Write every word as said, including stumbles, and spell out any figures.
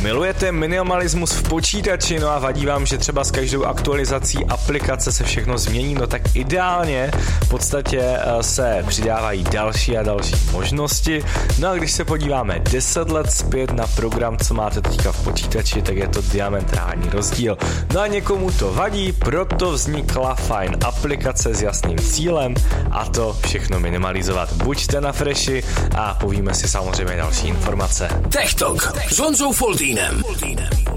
Milujete minimalismus v počítači, no a vadí vám, že třeba s každou aktualizací aplikace se všechno změní, no tak ideálně v podstatě se přidávají další a další možnosti. No a když se podíváme deset let zpět na program, co máte teďka v počítači, tak je to diametrální rozdíl. No a někomu to vadí, proto vznikla fajn aplikace s jasným cílem, a to všechno minimalizovat. Buďte na freši a povíme si samozřejmě další informace. Tech Talk s Honzou Foltýnem.